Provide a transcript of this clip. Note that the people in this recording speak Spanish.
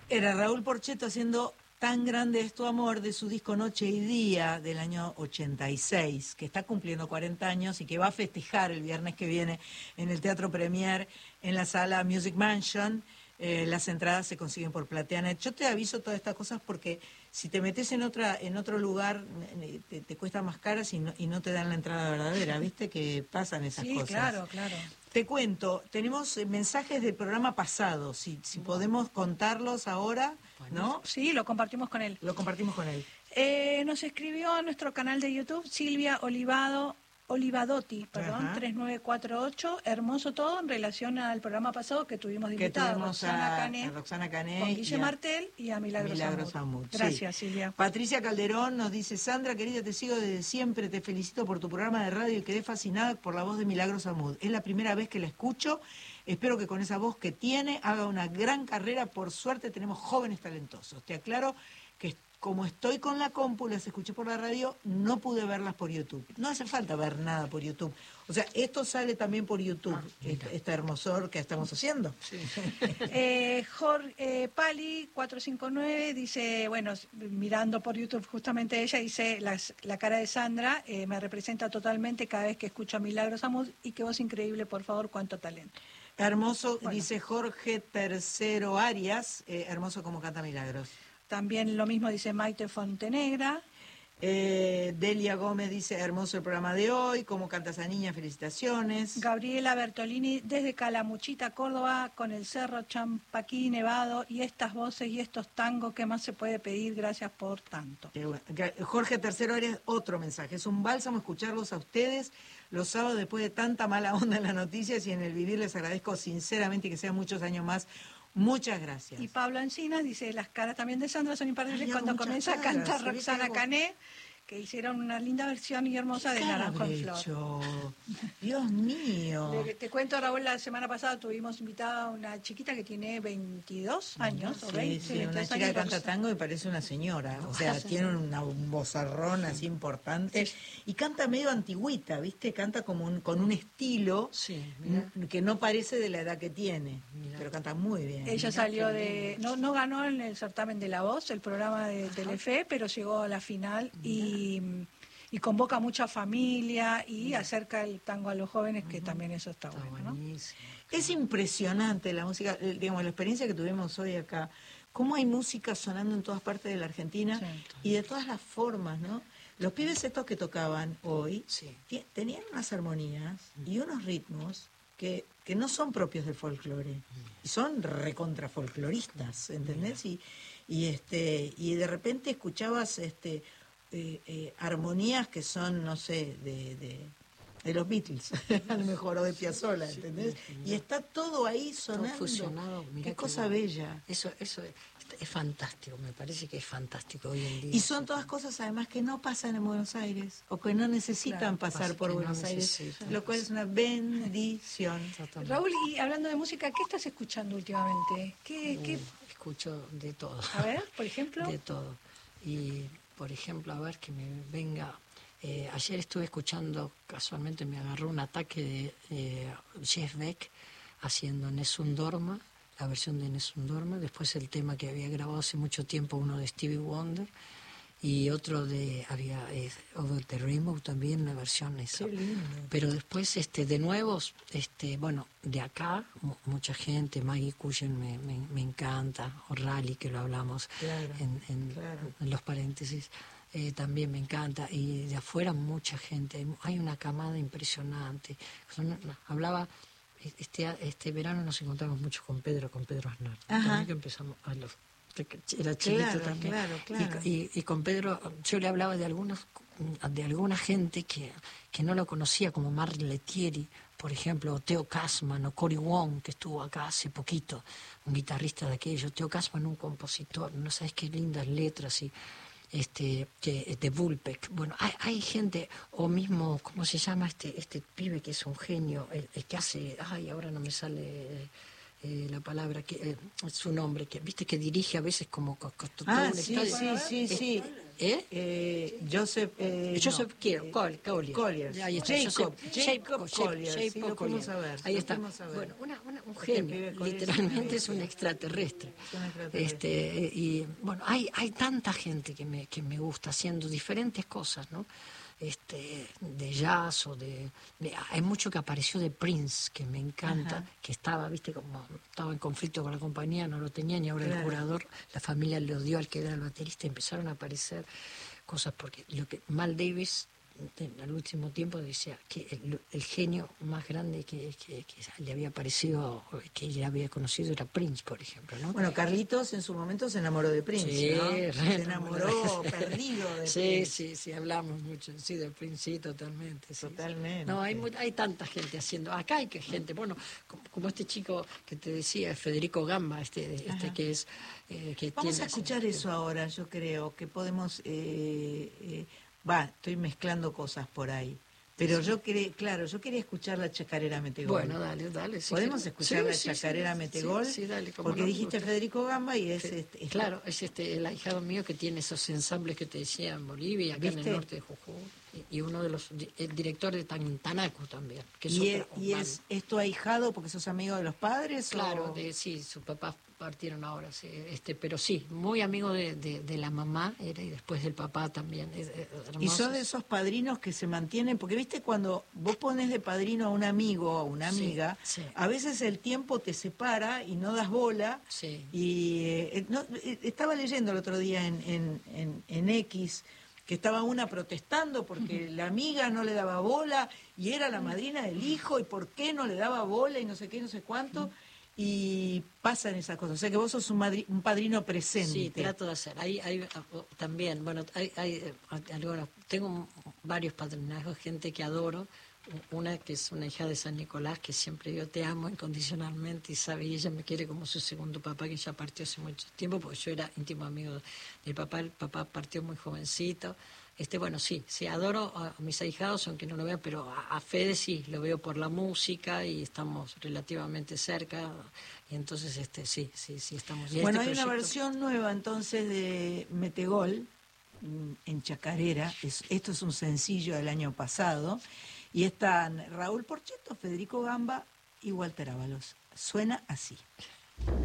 Era Raúl Porchetto haciendo Tan grande es tu amor de su disco Noche y Día del año 86, que está cumpliendo 40 años y que va a festejar el viernes que viene en el Teatro Premier en la sala Music Mansion. Las entradas se consiguen por Plateanet. Yo te aviso todas estas cosas porque si te metes en otro lugar te cuesta más caras y no te dan la entrada verdadera, ¿viste? Que pasan esas cosas. Sí, claro, claro. Te cuento, tenemos mensajes del programa pasado, si podemos contarlos ahora, ¿no? Sí, lo compartimos con él. Lo compartimos con él. Nos escribió a nuestro canal de YouTube Silvia Olivadotti, 3948, hermoso todo en relación al programa pasado que tuvimos de invitada a Roxana Cané, con Guille Martel y a Milagros Amud. Gracias, sí. Silvia. Patricia Calderón nos dice: Sandra, querida, te sigo desde siempre, te felicito por tu programa de radio y quedé fascinada por la voz de Milagros Amud. Es la primera vez que la escucho, espero que con esa voz que tiene haga una gran carrera, por suerte tenemos jóvenes talentosos. Te aclaro que como estoy con la compu, las escuché por la radio, no pude verlas por YouTube. No hace falta ver nada por YouTube. O sea, esto sale también por YouTube, esta hermosor que estamos haciendo. Sí. Jorge Pali 459 dice, bueno, mirando por YouTube justamente ella, dice, la cara de Sandra me representa totalmente cada vez que escucho a Milagros Amud y qué voz increíble, por favor, cuánto talento. Hermoso, bueno. Dice Jorge Tercero Arias, hermoso como canta Milagros. También lo mismo dice Maite Fontenegra. Delia Gómez dice, hermoso el programa de hoy, cómo canta esa niña, felicitaciones. Gabriela Bertolini desde Calamuchita, Córdoba, con el Cerro Champaquí nevado y estas voces y estos tangos, ¿qué más se puede pedir? Gracias por tanto. Bueno. Jorge Tercero Arias, otro mensaje, es un bálsamo escucharlos a ustedes los sábados después de tanta mala onda en las noticias y en el vivir. Les agradezco sinceramente y que sean muchos años más. Muchas gracias. Y Pablo Encinas dice, las caras también de Sandra son imperdibles cuando comienza a cantar Roxana Cané, que hicieron una linda versión y hermosa de Naranjo en Flor. Dios mío. Te cuento, Raúl, la semana pasada tuvimos invitada a una chiquita que tiene 22 años. Sí, 20, sí, una chica que canta tango y parece una señora. O sea, tiene un vozarrón así importante. Y canta medio antigüita, ¿viste? Canta como con un estilo que no parece de la edad que tiene. Pero canta muy bien. Ella salió de... No ganó en el certamen de La Voz, el programa de Telefe, pero llegó a la final y convoca mucha familia y acerca el tango a los jóvenes, que también eso está bueno, ¿no? Es impresionante la música, digamos, la experiencia que tuvimos hoy acá, cómo hay música sonando en todas partes de la Argentina y de todas las formas, ¿no? Los pibes estos que tocaban hoy tenían unas armonías y unos ritmos que no son propios del folclore y son recontra folcloristas, ¿entendés? Y de repente escuchabas armonías que son, no sé, de los Beatles, a lo mejor, o de Piazzolla, ¿entendés? Y está todo ahí sonando. Todo fusionado, qué cosa bella. Eso es fantástico, me parece que es fantástico hoy en día. Y son todas cosas además que no pasan en Buenos Aires, o que no necesitan pasar por Buenos Aires, lo cual es una bendición. Raúl, y hablando de música, ¿qué estás escuchando últimamente? ¿Qué? Escucho de todo. A ver, por ejemplo. De todo. Y, por ejemplo, a ver que me venga... ayer estuve escuchando, casualmente me agarró un ataque de Jeff Beck haciendo Nessun Dorma, la versión de Nessun Dorma, después el tema que había grabado hace mucho tiempo, uno de Stevie Wonder, y otro de Over the Rainbow también, una versión esa. Pero después de nuevos, bueno, de acá mucha gente, Maggie Cushen me encanta, o Rally, que lo hablamos en los paréntesis. También me encanta, y de afuera mucha gente, hay una camada impresionante. Hablaba, este verano nos encontramos mucho con Pedro Aznar, también que empezamos era chiquito también, claro. Y con Pedro yo le hablaba de alguna gente que no lo conocía, como Mark Lettieri, por ejemplo, o Theo Kasman, o Cory Wong, que estuvo acá hace poquito, un guitarrista de aquello. Theo Kasman, un compositor, no sabes qué lindas letras, y de Vulpec. Bueno, hay gente, o mismo, ¿cómo se llama este pibe que es un genio, el que hace, ahora no me sale la palabra, su nombre, que viste que dirige a veces como sí. Joseph Collier. Ahí está. Jacob Collier. Ahí está. Bueno, un genio, literalmente es un extraterrestre. Y bueno, hay tanta gente que me gusta haciendo diferentes cosas, ¿no? De jazz hay mucho que apareció de Prince que me encanta. Ajá. Que estaba, viste, como estaba en conflicto con la compañía, no lo tenían, y ahora claro. El curador, la familia le odió al que era el baterista, empezaron a aparecer cosas, porque lo que Mal Davis al último tiempo decía que el genio más grande que le había parecido, que le había conocido, era Prince, por ejemplo, ¿no? Bueno, Carlitos en su momento se enamoró de Prince, sí, ¿no? Se enamoró perdido de Prince. Sí, hablamos mucho, sí, de Prince, sí, totalmente. Sí, totalmente. Sí. No, hay tanta gente haciendo, acá hay gente, bueno, como este chico que te decía, Federico Gamba, que es... que vamos a escuchar eso ahora, yo creo, que podemos... estoy mezclando cosas por ahí. Pero sí. Yo quería escuchar la Chacarera Metegol. Bueno, dale. Sí, ¿podemos escuchar la Chacarera Metegol? Sí, dale. Porque no, dijiste Federico Gamba y es... claro, es el ahijado mío que tiene esos ensambles que te decía en Bolivia, acá en el norte de Jujuy. Y uno de los... El director de Tanacu también. Que es ¿es tu ahijado porque sos amigo de los padres? Claro, sí, sus papás partieron ahora, sí, pero sí, muy amigo de la mamá era, y después del papá también. Y son de esos padrinos que se mantienen, porque viste, cuando vos pones de padrino a un amigo o a una amiga, sí. A veces el tiempo te separa y no das bola. Sí. Y estaba leyendo el otro día en X que estaba una protestando porque la amiga no le daba bola y era la madrina del hijo, y por qué no le daba bola y no sé qué, no sé cuánto. Y pasan esas cosas. O sea que vos sos un padrino presente. Sí, trato de hacer. Hay también, bueno, hay algunos, tengo varios padrinazgos, gente que adoro. Una que es una hija de San Nicolás, que siempre yo te amo incondicionalmente, y sabe, y ella me quiere como su segundo papá, que ya partió hace mucho tiempo, porque yo era íntimo amigo del papá. El papá partió muy jovencito. Bueno, sí, adoro a mis ahijados, aunque no lo vea, pero a Fede sí, lo veo por la música y estamos relativamente cerca, y entonces sí, estamos bien. Bueno, hay una versión nueva entonces de Metegol en Chacarera, esto es un sencillo del año pasado, y están Raúl Porcheto, Federico Gamba y Walter Ábalos. Suena así.